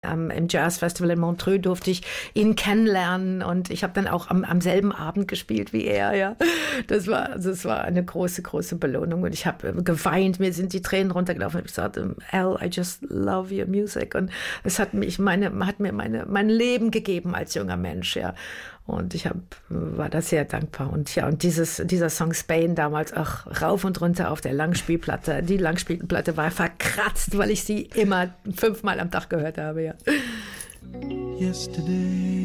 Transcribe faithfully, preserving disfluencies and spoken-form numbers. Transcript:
Am, Im Jazzfestival in Montreux durfte ich ihn kennenlernen und ich habe dann auch am, am selben Abend gespielt wie er. Ja, das war, also es war eine große, große Belohnung und ich habe geweint, mir sind die Tränen runtergelaufen. Ich habe gesagt, Al, I just love your music und es hat mich meine, hat mir meine, mein Leben gegeben als junger Mensch. Ja. Und ich hab, war da sehr dankbar. Und ja, und dieses, dieser Song Spain damals, ach, rauf und runter auf der Langspielplatte. Die Langspielplatte war verkratzt, weil ich sie immer fünfmal am Tag gehört habe. Ja. Yesterday